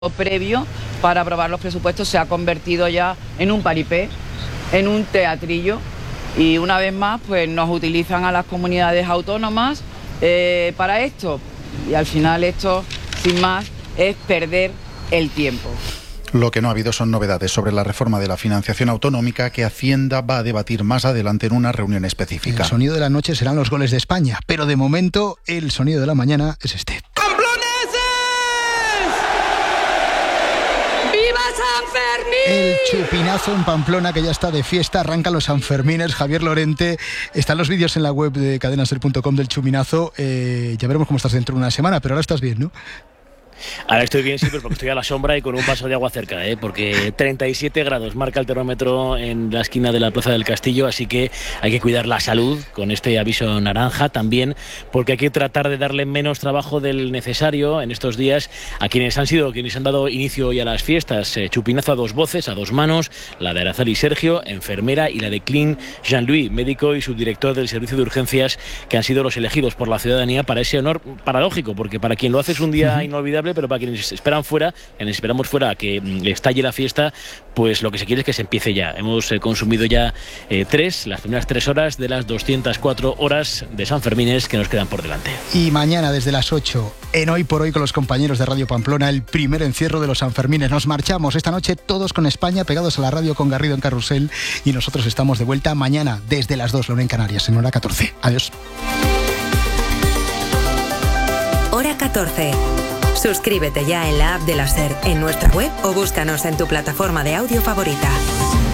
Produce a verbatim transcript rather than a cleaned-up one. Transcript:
previo para aprobar los presupuestos se ha convertido ya en un paripé, en un teatrillo, y una vez más pues nos utilizan a las comunidades autónomas eh, para esto, y al final esto, sin más, es perder el tiempo. Lo que no ha habido son novedades sobre la reforma de la financiación autonómica que Hacienda va a debatir más adelante en una reunión específica. El sonido de la noche serán los goles de España, pero de momento el sonido de la mañana es este. El chupinazo en Pamplona, que ya está de fiesta, arrancan los Sanfermines. Javier Lorente, están los vídeos en la web de cadena ser punto com del chupinazo. Eh, ya veremos cómo estás dentro de una semana, pero ahora estás bien, ¿no? Ahora estoy bien, sí, pero porque estoy a la sombra y con un vaso de agua cerca, ¿eh? Porque treinta y siete grados marca el termómetro en la esquina de la Plaza del Castillo, así que hay que cuidar la salud con este aviso naranja, también porque hay que tratar de darle menos trabajo del necesario en estos días a quienes han sido, quienes han dado inicio hoy a las fiestas. Eh, chupinazo a dos voces, a dos manos, la de Araceli Sergio, enfermera, y la de Clean Jean-Louis, médico y subdirector del servicio de urgencias, que han sido los elegidos por la ciudadanía para ese honor paradójico, porque para quien lo hace es un día uh-huh. inolvidable, pero para quienes esperan fuera, quienes esperamos fuera a que estalle la fiesta, pues lo que se quiere es que se empiece ya. Hemos eh, consumido ya eh, tres, las primeras tres horas de las doscientas cuatro horas de Sanfermines que nos quedan por delante. Y mañana desde las ocho, en Hoy por Hoy con los compañeros de Radio Pamplona, el primer encierro de los Sanfermines. Nos marchamos esta noche todos con España, pegados a la radio con Garrido en Carrusel, y nosotros estamos de vuelta mañana desde las dos, la una en Canarias, en hora catorce. Adiós. Hora catorce. Suscríbete ya en la app de la SER, en nuestra web, o búscanos en tu plataforma de audio favorita.